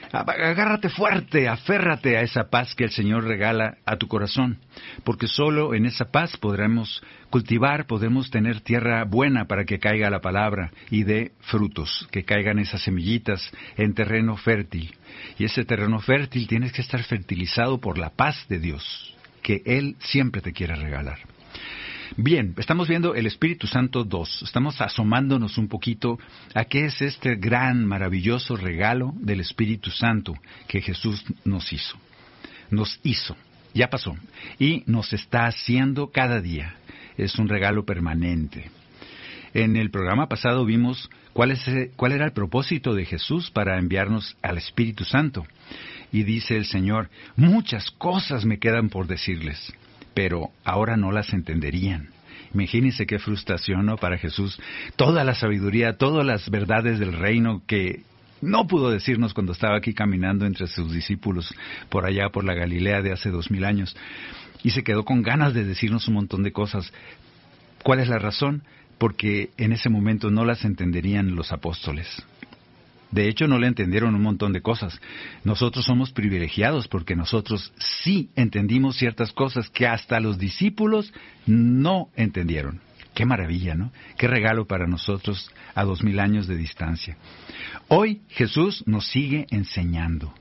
Agárrate fuerte, aférrate a esa paz que el Señor regala a tu corazón, porque solo en esa paz podremos cultivar, podemos tener tierra buena para que caiga la palabra y dé frutos, que caigan esas semillitas en terreno fértil. Y ese terreno fértil tiene que estar fertilizado por la paz de Dios, que Él siempre te quiere regalar. Bien, estamos viendo el Espíritu Santo 2. Estamos asomándonos un poquito a qué es este gran, maravilloso regalo del Espíritu Santo que Jesús nos hizo. Ya pasó, y nos está haciendo cada día. Es un regalo permanente. En el programa pasado vimos cuál era el propósito de Jesús para enviarnos al Espíritu Santo. Y dice el Señor, muchas cosas me quedan por decirles, pero ahora no las entenderían. Imagínense qué frustración, ¿no?, para Jesús. Toda la sabiduría, todas las verdades del reino que no pudo decirnos cuando estaba aquí caminando entre sus discípulos por allá por la Galilea de hace 2000 años. Y se quedó con ganas de decirnos un montón de cosas. ¿Cuál es la razón? Porque en ese momento no las entenderían los apóstoles. De hecho, no le entendieron un montón de cosas. Nosotros somos privilegiados porque nosotros sí entendimos ciertas cosas que hasta los discípulos no entendieron. Qué maravilla, ¿no? Qué regalo para nosotros a 2000 años de distancia. Hoy Jesús nos sigue enseñando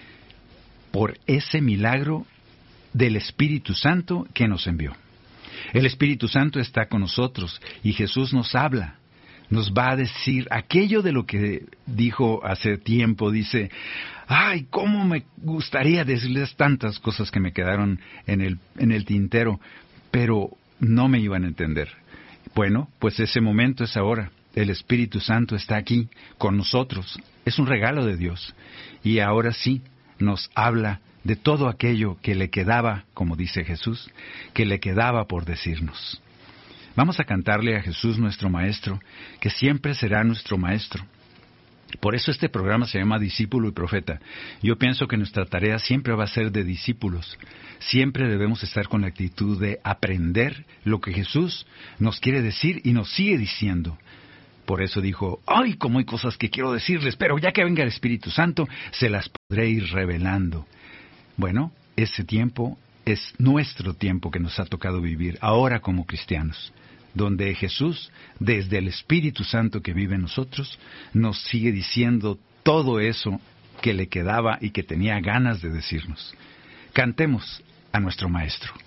por ese milagro del Espíritu Santo que nos envió. El Espíritu Santo está con nosotros y Jesús nos habla. Nos va a decir aquello de lo que dijo hace tiempo. Dice, ¡ay, cómo me gustaría decirles tantas cosas que me quedaron en el tintero! Pero no me iban a entender. Bueno, pues ese momento es ahora. El Espíritu Santo está aquí con nosotros. Es un regalo de Dios. Y ahora sí nos habla de todo aquello que le quedaba, como dice Jesús, que le quedaba por decirnos. Vamos a cantarle a Jesús nuestro Maestro, que siempre será nuestro Maestro. Por eso este programa se llama Discípulo y Profeta. Yo pienso que nuestra tarea siempre va a ser de discípulos. Siempre debemos estar con la actitud de aprender lo que Jesús nos quiere decir y nos sigue diciendo. Por eso dijo, ¡ay, cómo hay cosas que quiero decirles! Pero ya que venga el Espíritu Santo, se las podré ir revelando. Bueno, ese tiempo es nuestro tiempo que nos ha tocado vivir ahora como cristianos, donde Jesús, desde el Espíritu Santo que vive en nosotros, nos sigue diciendo todo eso que le quedaba y que tenía ganas de decirnos. Cantemos a nuestro Maestro.